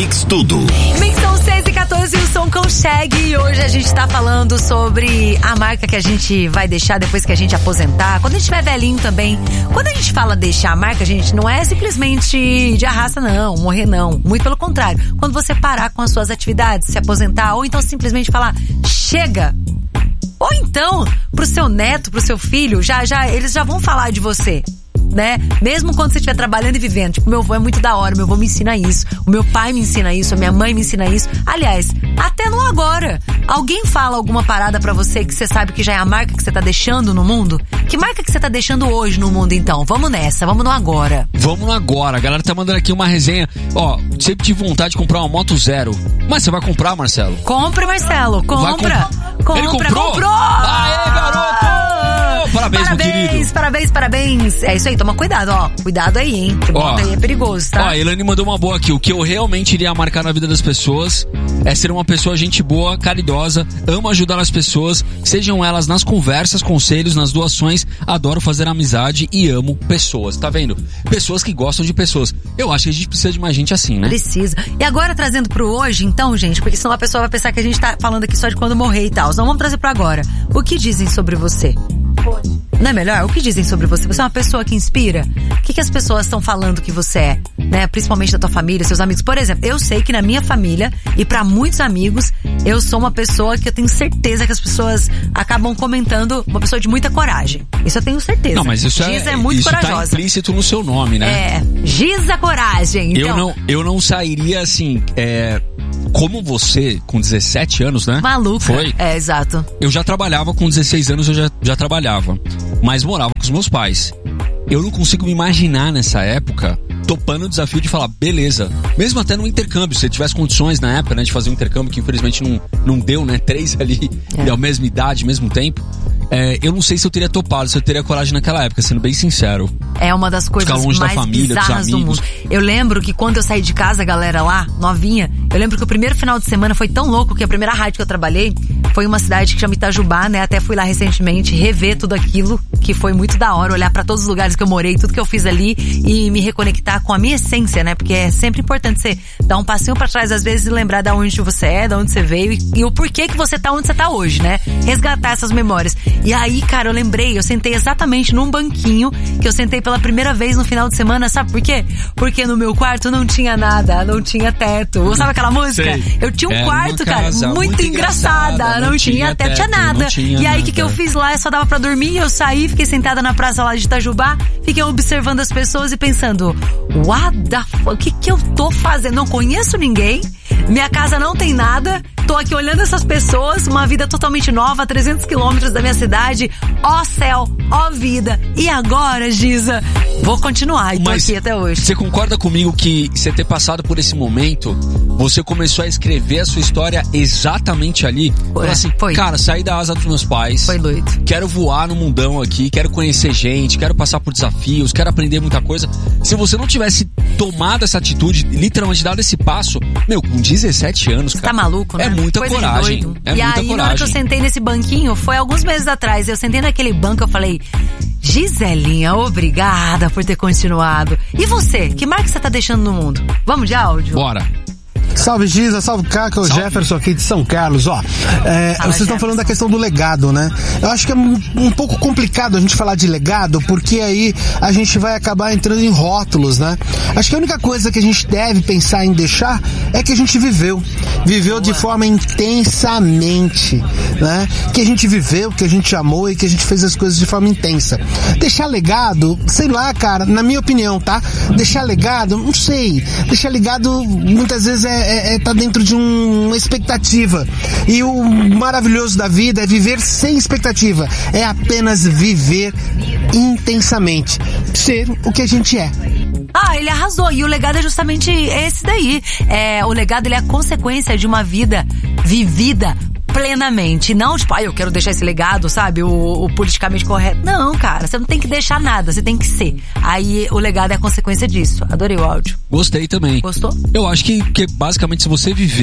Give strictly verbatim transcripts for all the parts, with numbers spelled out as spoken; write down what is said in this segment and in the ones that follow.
Mix Tudo. Mix são seis e quatorze e o som consegue. E hoje a gente tá falando sobre a marca que a gente vai deixar depois que a gente aposentar. Quando a gente estiver velhinho também. Quando a gente fala deixar a marca, gente, não é simplesmente de arrasta não, morrer não. Muito pelo contrário. Quando você parar com as suas atividades, se aposentar, ou então simplesmente falar, chega. Ou então, pro seu neto, pro seu filho, já, já, eles já vão falar de você, né? Mesmo quando você estiver trabalhando e vivendo. Tipo, meu avô é muito da hora, meu avô me ensina isso, o meu pai me ensina isso, a minha mãe me ensina isso. Aliás, até no agora. Alguém fala alguma parada pra você que você sabe que já é a marca que você tá deixando no mundo? Que marca que você tá deixando hoje no mundo, então? Vamos nessa, vamos no agora. Vamos no agora. A galera tá mandando aqui uma resenha. Ó, sempre tive vontade de comprar uma moto zero. Mas você vai comprar, Marcelo? Compre, Marcelo, compra. Compra, Ele comprou? comprou! Aê, garoto! Parabéns, parabéns, meu querido. Parabéns, parabéns. É isso aí, toma cuidado, ó. Cuidado aí, hein? Que moto aí é perigoso, tá? Ó, a Elane mandou uma boa aqui. O que eu realmente iria marcar na vida das pessoas é ser uma pessoa gente boa, caridosa, ama ajudar as pessoas, sejam elas nas conversas, conselhos, nas doações. Adoro fazer amizade e amo pessoas. Tá vendo? Pessoas que gostam de pessoas. Eu acho que a gente precisa de mais gente assim, né? Precisa. E agora trazendo pro hoje, então, gente, porque senão a pessoa vai pensar que a gente tá falando aqui só de quando morrer e tal. Então vamos trazer pro agora. O que dizem sobre você? Não é melhor? O que dizem sobre você? Você é uma pessoa que inspira? O que, que as pessoas estão falando que você é? Né? Principalmente da tua família, seus amigos. Por exemplo, eu sei que na minha família e pra muitos amigos, eu sou uma pessoa que eu tenho certeza que as pessoas acabam comentando, uma pessoa de muita coragem. Isso eu tenho certeza. Não, mas isso Giza é, é muito isso corajosa. Tá implícito no seu nome, né? É, Giza Coragem. Então, eu, não, eu não sairia assim, é, como você, com dezessete anos, né? Maluca. Foi? É, exato. Eu já trabalhava, com dezesseis anos eu já, já trabalhava, mas morava com os meus pais. Eu não consigo me imaginar nessa época topando o desafio de falar, beleza, mesmo até no intercâmbio, se eu tivesse condições na época, né, de fazer um intercâmbio que infelizmente não, não deu, né, três ali, é. da mesma idade, mesmo tempo, é, eu não sei se eu teria topado, se eu teria coragem naquela época, sendo bem sincero. É uma das coisas Ficar longe mais da família, bizarras dos do mundo. Eu lembro que quando eu saí de casa, galera, lá, novinha, eu lembro que o primeiro final de semana foi tão louco que a primeira rádio que eu trabalhei foi uma cidade que chama Itajubá, né? Até fui lá recentemente rever tudo aquilo, que foi muito da hora, olhar pra todos os lugares que eu morei, tudo que eu fiz ali e me reconectar com a minha essência, né? Porque é sempre importante você dar um passinho pra trás às vezes e lembrar de onde você é, de onde você veio e, e o porquê que você tá onde você tá hoje, né? Resgatar essas memórias. E aí, cara, eu lembrei, eu sentei exatamente num banquinho que eu sentei pela primeira vez no final de semana, sabe por quê? Porque no meu quarto não tinha nada, não tinha teto. Sabe aquela música? Sei. Eu tinha um Era quarto, cara, casa muito, muito engraçada. engraçada. Não, Não tinha tinha teto, tinha teto, nada. não tinha E aí, o nada. que, que eu fiz lá? Eu só dava pra dormir, eu saí, fiquei sentada na praça lá de Itajubá, fiquei observando as pessoas e pensando, what the fuck? O que que eu tô fazendo? Não conheço ninguém, minha casa não tem nada, tô aqui olhando essas pessoas, uma vida totalmente nova, a trezentos quilômetros da minha cidade, ó céu, ó vida. E agora, Giza, vou continuar, e tô Mas aqui até hoje. Você concorda comigo que você ter passado por esse momento, você começou a escrever a sua história exatamente ali? Foi, Falou assim, foi. cara, saí da asa dos meus pais. Foi doido. Quero voar no mundão aqui, quero conhecer gente, quero passar por desafios, quero aprender muita coisa. Se você não tivesse tomado essa atitude, literalmente dado esse passo, meu, com dezessete anos, cara. Tá maluco, né? É muita Coisa de coragem. doido. É e muita aí, coragem. na hora que eu sentei nesse banquinho, foi alguns meses atrás, eu sentei naquele banco, eu falei, Giselinha, obrigada por ter continuado. E você? Que marca você tá deixando no mundo? Vamos de áudio? Bora. Salve Giza, salve Caca, o Salve. Jefferson aqui de São Carlos, ó. É, Fala, vocês estão falando da Jefferson. questão do legado, né? Eu acho que é um, um pouco complicado a gente falar de legado, porque aí a gente vai acabar entrando em rótulos, né? Acho que a única coisa que a gente deve pensar em deixar é que a gente viveu. Viveu Boa. de forma intensamente, né? Que a gente viveu, que a gente amou e que a gente fez as coisas de forma intensa. Deixar legado, sei lá, cara, na minha opinião, tá? Deixar legado, não sei. Deixar legado muitas vezes é É, é, tá dentro de um, uma expectativa. E o maravilhoso da vida é viver sem expectativa. É apenas viver intensamente. Ser o que a gente é. Ah, ele arrasou. E o legado é justamente esse daí. É, o legado ele é a consequência de uma vida vivida plenamente. Não, tipo, ah, eu quero deixar esse legado, sabe? O, o politicamente correto. Não, cara, você não tem que deixar nada, você tem que ser. Aí o legado é a consequência disso. Adorei o áudio. Gostei também. Gostou? Eu acho que, que basicamente se você viver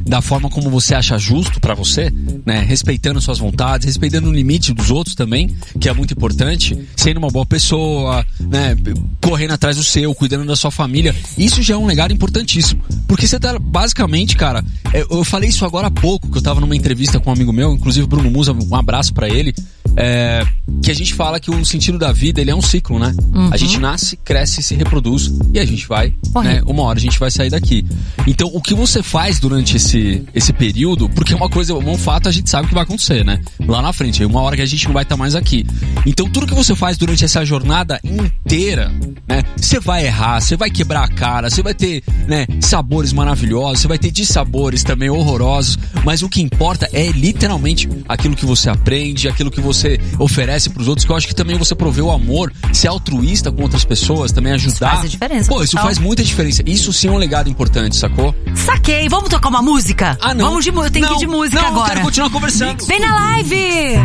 da forma como você acha justo pra você, né? Respeitando suas vontades, respeitando o limite dos outros também, que é muito importante, sendo uma boa pessoa, né? Correndo atrás do seu, cuidando da sua família. Isso já é um legado importantíssimo. Porque você tá, basicamente, cara, eu falei isso agora há pouco, que eu tava numa entrevista com um amigo meu, inclusive Bruno Musa, um abraço pra ele, é, que a gente fala que o sentido da vida, ele é um ciclo, né? Uhum. A gente nasce, cresce, se reproduz e a gente vai, né? Uma hora a gente vai sair daqui. Então, o que você faz durante esse, esse período, porque uma coisa, um fato a gente sabe que vai acontecer, né? Lá na frente, uma hora que a gente não vai estar mais aqui. Então, tudo que você faz durante essa jornada inteira, né? Você vai errar, você vai quebrar a cara, você vai ter, né, sabores maravilhosos, você vai ter dissabores também horrorosos, mas o que importa é literalmente aquilo que você aprende, aquilo que você oferece pros outros, que eu acho que também você prover o amor, ser altruísta com outras pessoas, também ajudar. Isso faz a diferença. Pô, isso faz muita diferença. Isso sim é um legado importante, sacou? Saquei. Vamos tocar uma música? Ah, não. Vamos de música. Eu tenho não, que ir de música não, agora. Eu quero continuar conversando. Vem na live!